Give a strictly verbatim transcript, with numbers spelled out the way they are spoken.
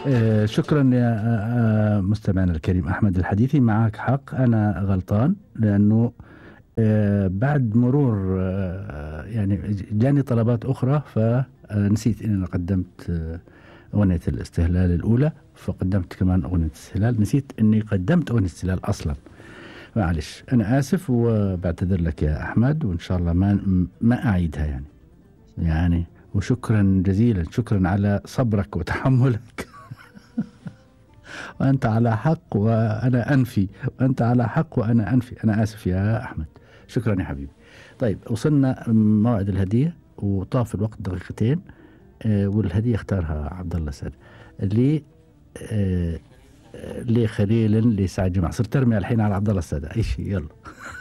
آه، شكرا يا آه، آه، مستمعنا الكريم أحمد الحديثي. معك حق، أنا غلطان لأنه آه، بعد مرور آه، يعني جاني طلبات أخرى فنسيت أني أنا قدمت آه، أغنية الاستهلال الأولى، فقدمت كمان أغنية الاستهلال، نسيت أني قدمت أغنية الاستهلال أصلا. معلش، أنا آسف وبعتذر لك يا أحمد، وإن شاء الله ما ما أعيدها يعني. يعني وشكرا جزيلا، شكرا على صبرك وتحملك. وأنت على حق وأنا أنفي، وأنت على حق وأنا أنفي. أنا آسف يا أحمد، شكرا يا حبيبي. طيب، وصلنا موعد الهدية وطاف الوقت دقيقتين. آه والهدية اختارها عبد الله سعد. اللي آه لخليل لسعد جماعة. صرت ترمي الحين على عبد الله السادة أي شيء. يلا.